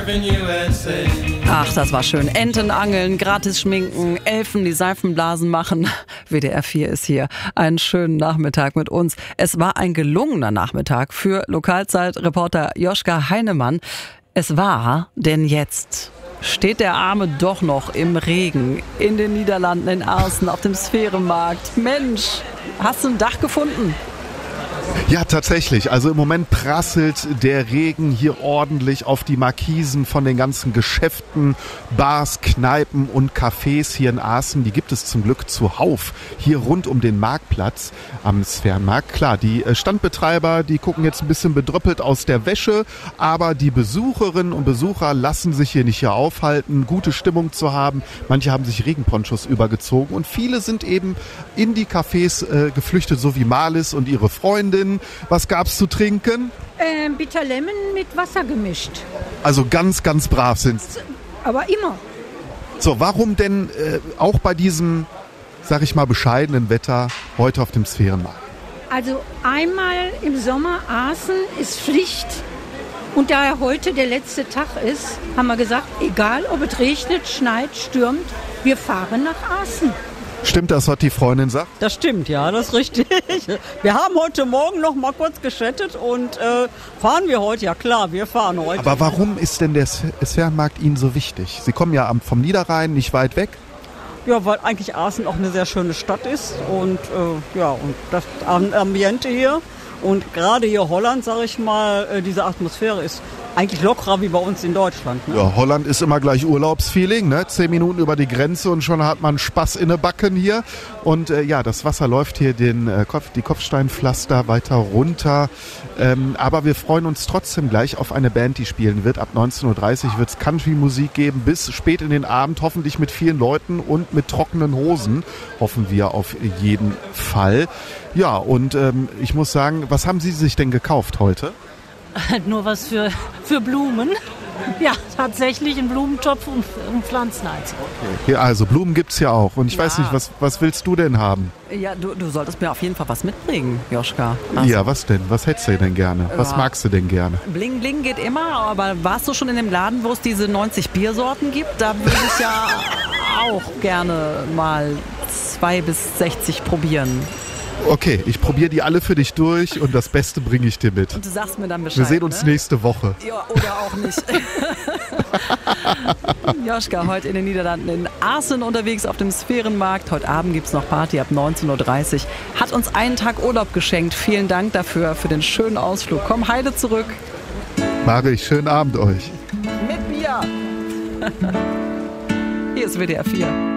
surfing USA. Ach, das war schön. Enten angeln, gratis schminken, Elfen, die Seifenblasen machen. WDR 4 ist hier. Einen schönen Nachmittag mit uns. Es war ein gelungener Nachmittag für Lokalzeit-Reporter Joschka Heinemann. Es war, denn jetzt steht der Arme doch noch im Regen in den Niederlanden, in Aarsen, auf dem Sphärenmarkt. Mensch, hast du ein Dach gefunden? Ja, tatsächlich. Also im Moment prasselt der Regen hier ordentlich auf die Markisen von den ganzen Geschäften, Bars, Kneipen und Cafés hier in Aarsen. Die gibt es zum Glück zuhauf hier rund um den Marktplatz am Sphärenmarkt. Klar, die Standbetreiber, die gucken jetzt ein bisschen bedröppelt aus der Wäsche, aber die Besucherinnen und Besucher lassen sich hier nicht hier aufhalten, gute Stimmung zu haben. Manche haben sich Regenponchos übergezogen und viele sind eben in die Cafés geflüchtet, so wie Marlis und ihre Freundin. Was gab's zu trinken? Bitter Lemon mit Wasser gemischt. Also ganz, ganz brav sind's. Aber immer. So, warum denn auch bei diesem, sag ich mal, bescheidenen Wetter heute auf dem Sphärenmarkt? Also einmal im Sommer Aarsen ist Pflicht. Und da ja heute der letzte Tag ist, haben wir gesagt, egal ob es regnet, schneit, stürmt, wir fahren nach Aarsen. Stimmt das, was die Freundin sagt? Das stimmt, ja, das ist richtig. Wir haben heute Morgen noch mal kurz geschattet und fahren wir heute? Ja klar, wir fahren heute. Aber warum ist denn der Sphärenmarkt Ihnen so wichtig? Sie kommen ja vom Niederrhein, nicht weit weg. Ja, weil eigentlich Aarsen auch eine sehr schöne Stadt ist und und das Ambiente hier und gerade hier Holland, sage ich mal, diese Atmosphäre ist eigentlich lockerer wie bei uns in Deutschland. Ne? Ja, Holland ist immer gleich Urlaubsfeeling, ne? 10 Minuten über die Grenze und schon hat man Spaß in den Backen hier. Und das Wasser läuft hier die Kopfsteinpflaster weiter runter. Aber wir freuen uns trotzdem gleich auf eine Band, die spielen wird. Ab 19.30 Uhr wird es Country-Musik geben, bis spät in den Abend, hoffentlich mit vielen Leuten und mit trockenen Hosen, hoffen wir auf jeden Fall. Ja, und ich muss sagen, was haben Sie sich denn gekauft heute? Nur was für Blumen. Ja, tatsächlich ein Blumentopf und Pflanzen. Okay. Ja, also Blumen gibt's ja auch. Und ich weiß nicht, was willst du denn haben? Ja, du solltest mir auf jeden Fall was mitbringen, Joschka. Also, ja, was denn? Was hättest du denn gerne? Was magst du denn gerne? Bling Bling geht immer, aber warst du schon in dem Laden, wo es diese 90 Biersorten gibt? Da würde ich ja auch gerne mal 2 bis 60 probieren. Okay, ich probiere die alle für dich durch und das Beste bringe ich dir mit. Und du sagst mir dann Bescheid. Wir sehen uns nächste Woche. Ja, oder auch nicht. Joschka, heute in den Niederlanden in Aarsen unterwegs auf dem Sphärenmarkt. Heute Abend gibt es noch Party ab 19.30 Uhr. Hat uns einen Tag Urlaub geschenkt. Vielen Dank dafür, für den schönen Ausflug. Komm heide zurück. Mach ich. Schönen Abend euch. Mit Bier. Hier ist WDR 4.